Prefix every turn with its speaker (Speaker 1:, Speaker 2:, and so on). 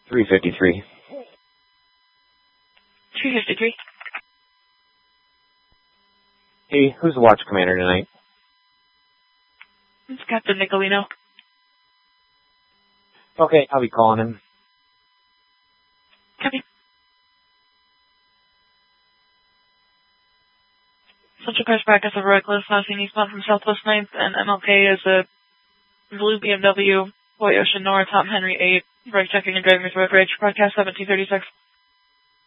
Speaker 1: 353.
Speaker 2: 353.
Speaker 1: Hey, who's the watch commander tonight?
Speaker 2: It's Captain Nicolino.
Speaker 1: Okay, I'll be calling him.
Speaker 2: Copy. Central Cars practice of Reckless, passing eastbound from Southwest 9th, and MLK is a blue BMW, Boy Ocean North, Tom Henry 8, brake checking and driving through road rage, broadcast 1736.